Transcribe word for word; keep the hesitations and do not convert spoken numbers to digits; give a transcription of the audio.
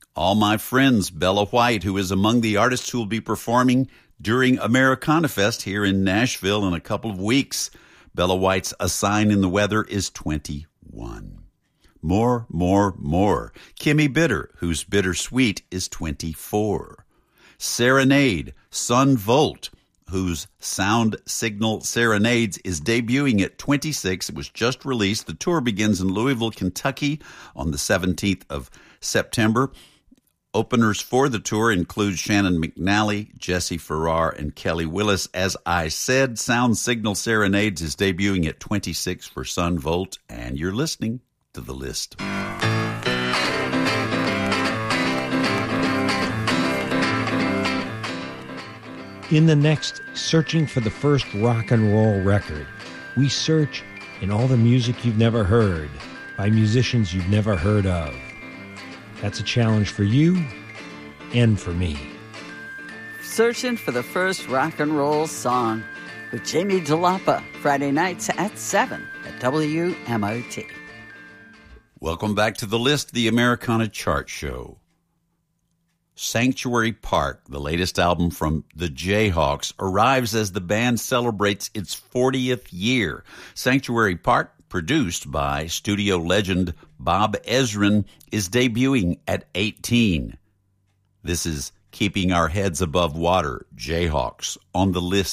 All My Friends, Bella White, who is among the artists who will be performing during Americana Fest here in Nashville in a couple of weeks. Bella White's A Sign in the Weather is twenty-one. More, more, more. Kimmy Bitter, whose Bittersweet is twenty-four. Serenade, Son Volt, whose Sound Signal Serenades is debuting at twenty-six. It was just released. The tour begins in Louisville, Kentucky on the seventeenth of September. Openers for the tour include Shannon McNally, Jesse Farrar, and Kelly Willis. As I said, Sound Signal Serenades is debuting at twenty-six for Son Volt, and you're listening to The List. In the next Searching for the First Rock and Roll Record, we search in all the music you've never heard by musicians you've never heard of. That's a challenge for you and for me. Searching for the First Rock and Roll Song with Jamie Jalapa, Friday nights at seven at W M O T. Welcome back to The List, the Americana Chart Show. Sanctuary Park, the latest album from the Jayhawks, arrives as the band celebrates its fortieth year. Sanctuary Park, produced by studio legend Bob Ezrin, is debuting at eighteen. This is Keeping Our Heads Above Water, Jayhawks, on The List.